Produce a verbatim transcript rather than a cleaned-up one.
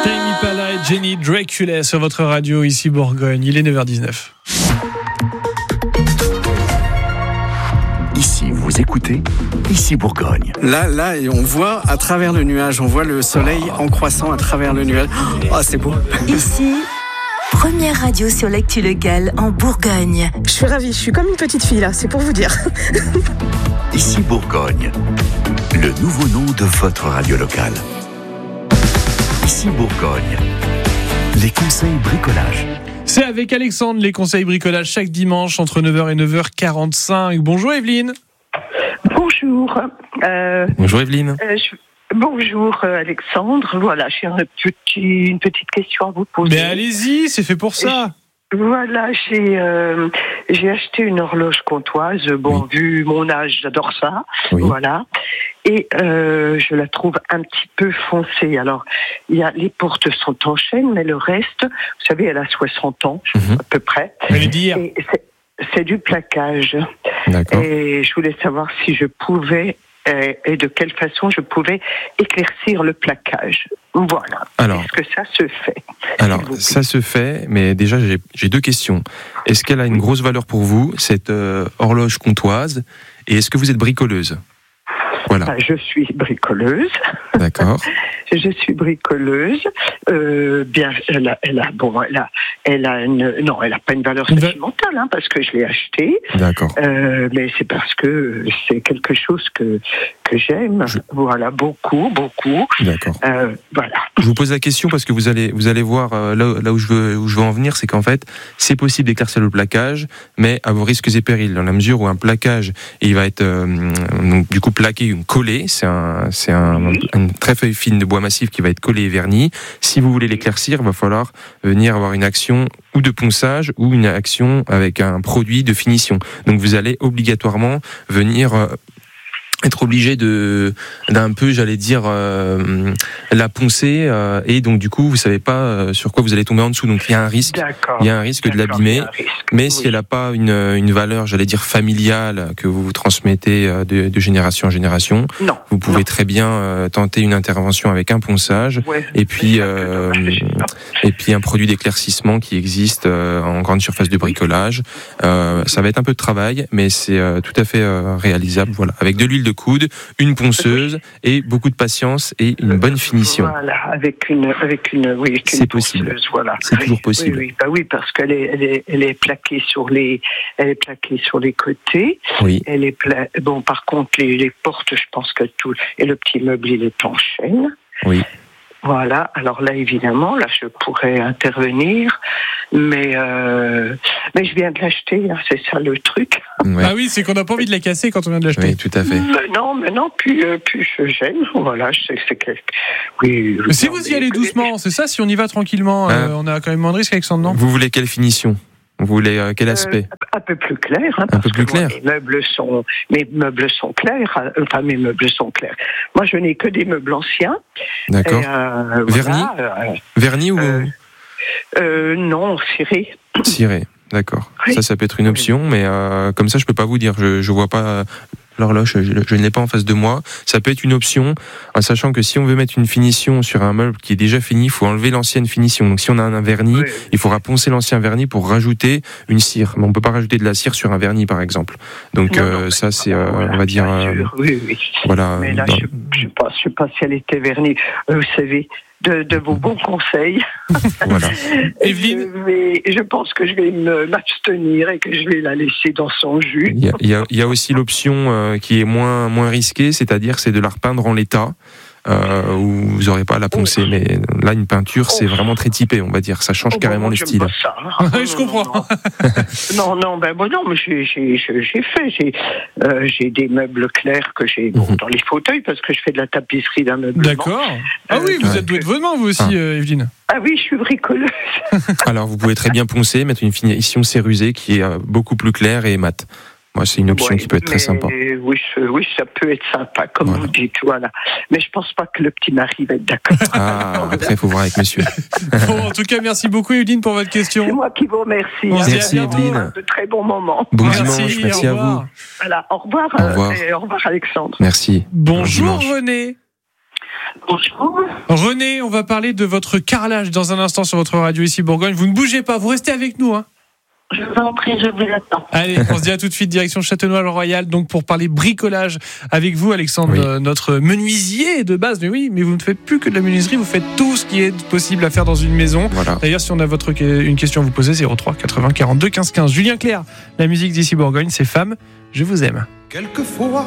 Tame Impala et Jenny Dracula sur votre radio, ici Bourgogne. Il est neuf heures dix-neuf. Ici, vous écoutez, ici Bourgogne. Là, là, et on voit à travers le nuage, on voit le soleil en croissant à travers le nuage. Oh, c'est beau. Ici, première radio sur l'actu locale en Bourgogne. Je suis ravie, je suis comme une petite fille là, c'est pour vous dire. Ici Bourgogne, le nouveau nom de votre radio locale. Ici Bourgogne, les conseils bricolage. C'est avec Alexandre, les conseils bricolage chaque dimanche entre neuf heures et neuf heures quarante-cinq. Bonjour Evelyne. Bonjour. Euh, Bonjour Evelyne. Euh, je... Bonjour euh, Alexandre. Voilà, j'ai une, petit, une petite question à vous poser. Mais allez-y, c'est fait pour ça. Voilà, j'ai euh, j'ai acheté une horloge comptoise. Bon, oui. Vu mon âge, j'adore ça. Oui. Voilà. Et euh, je la trouve un petit peu foncée. Alors, il y a les portes sont en chaîne, mais le reste, vous savez, elle a soixante ans, mm-hmm. à peu près. Elle dire. Et c'est, c'est du plaquage. D'accord. Et je voulais savoir si je pouvais et, et de quelle façon je pouvais éclaircir le plaquage. Voilà. Alors, est-ce que ça se fait? Alors, ça se fait, mais déjà, j'ai, j'ai deux questions. Est-ce qu'elle a une grosse valeur pour vous, cette euh, horloge comptoise, et est-ce que vous êtes bricoleuse? Voilà. Enfin, je suis bricoleuse. D'accord. Je suis bricoleuse. Euh, bien, elle a, elle a, bon, elle a, elle a une, non, elle a pas une valeur sentimentale, hein, parce que je l'ai achetée. D'accord. Euh, mais c'est parce que c'est quelque chose que que j'aime. Je... Voilà, beaucoup, beaucoup. D'accord. Euh, voilà. Je vous pose la question parce que vous allez, vous allez voir euh, là, là où je veux, où je veux en venir, c'est qu'en fait, c'est possible d'éclaircir le plaquage, mais à vos risques et périls, dans la mesure où un plaquage, il va être euh, donc, du coup plaqué, collé, c'est un, c'est un, oui. une très feuille fine de bois massif qui va être collé et verni. Si vous voulez l'éclaircir, il va falloir venir avoir une action ou de ponçage ou une action avec un produit de finition. Donc vous allez obligatoirement venir euh, être obligé de d'un peu, j'allais dire, euh, la poncer euh, et donc du coup vous savez pas euh, sur quoi vous allez tomber en dessous. Donc il y a un risque, D'accord. il y a un risque D'accord. de l'abîmer. Mais oui. si elle n'a pas une une valeur, j'allais dire familiale, que vous vous transmettez de, de génération en génération, non. vous pouvez non. très bien euh, tenter une intervention avec un ponçage ouais. et puis euh, et puis un produit d'éclaircissement qui existe euh, en grande surface de bricolage. Euh, ça va être un peu de travail, mais c'est euh, tout à fait euh, réalisable. Voilà, avec de l'huile de coude, une ponceuse et beaucoup de patience et une bonne finition. Voilà, avec une, avec une, oui, avec une c'est possible. Ponceuse, voilà. C'est toujours possible. Oui, oui, bah oui, parce qu'elle est, elle est, elle est plaquée sur les, elle est plaquée sur les côtés. Oui. Elle est pla... bon, par contre, les, les portes, je pense que tout, et le petit meuble, il est en chaîne. Oui. Voilà, alors là, évidemment, là, je pourrais intervenir, mais euh, mais je viens de l'acheter, hein, c'est ça le truc. Ouais. Ah oui, c'est qu'on n'a pas envie de la casser quand on vient de l'acheter. Oui, tout à fait. Mais non, mais non, plus, euh, plus je gêne, voilà, je sais que c'est quelque... Oui, mais si vous y allez doucement, c'est ça, si on y va tranquillement, euh, on a quand même moins de risques, Alexandre, non? Vous voulez quelle finition? Vous voulez euh, quel aspect? euh, Un peu plus clair. Hein, un peu plus clair. Moi, mes meubles sont, mes meubles sont clairs. Enfin, mes meubles sont clairs. Moi, je n'ai que des meubles anciens. D'accord. Et, euh, vernis. Voilà, euh, vernis ou euh, euh, non, ciré. Ciré. D'accord. Oui. Ça, ça peut être une option, mais euh, comme ça, je peux pas vous dire. Je, je vois pas l'horloge, je, je ne l'ai pas en face de moi. Ça peut être une option, en sachant que si on veut mettre une finition sur un meuble qui est déjà fini, il faut enlever l'ancienne finition. Donc si on a un vernis, oui. il faudra poncer l'ancien vernis pour rajouter une cire. Mais on peut pas rajouter de la cire sur un vernis, par exemple. Donc non, euh, non, ça, c'est, euh, voilà, on va dire, euh, oui, oui. Voilà. Mais là, dans... je, je sais pas, je sais pas si elle était vernie. Euh, vous savez. De, de vos bons conseils. Voilà. Evelyne, je, vais, je pense que je vais me, m'abstenir et que je vais la laisser dans son jus. Il y a, il y a, il y a aussi l'option euh, qui est moins, moins risquée, c'est-à-dire c'est de la repeindre en l'état. Euh, où vous n'aurez pas à la poncer, oh. mais là une peinture c'est vraiment très typé, on va dire, ça change oh, carrément bon, le style. Ça, hein. je comprends. Non, non, ben bon, non, mais j'ai, j'ai, j'ai fait, j'ai, euh, j'ai des meubles clairs que j'ai bon, mm-hmm. dans les fauteuils parce que je fais de la tapisserie d'un meuble. D'accord. Ah euh, oui, vous ouais. êtes douée de votre main vous aussi, ah. euh, Evelyne. Ah oui, je suis bricoleuse. Alors vous pouvez très bien poncer, mettre une finition cérusée qui est beaucoup plus claire et mate. Moi, c'est une option ouais, qui peut être très sympa. Oui, oui, ça peut être sympa, comme voilà. vous dites, voilà. Mais je pense pas que le petit mari va être d'accord. Ah, après, il faut voir avec monsieur. Bon, en tout cas, merci beaucoup, Evelyne, pour votre question. C'est moi qui vous remercie. Merci, merci Evelyne. De très bons moments. Bon merci, dimanche, merci à vous. Voilà, au revoir, au revoir. Euh, et au revoir, Alexandre. Merci. Bonjour, René. Bonjour. René, on va parler de votre carrelage dans un instant sur votre radio ici Bourgogne. Vous ne bougez pas, vous restez avec nous. Hein. Je vous en prie, je vous attends. Allez, on se dit à tout de suite, direction Châtenois-le-Royal, donc pour parler bricolage avec vous, Alexandre, Oui. euh, notre menuisier de base. Mais oui, mais vous ne faites plus que de la menuiserie, vous faites tout ce qui est possible à faire dans une maison. Voilà. D'ailleurs, si on a votre, une question à vous poser, zéro trois quatre-vingts quarante-deux quinze quinze. Julien Clerc, la musique d'ici Bourgogne, c'est Femmes, je vous aime. Quelquefois,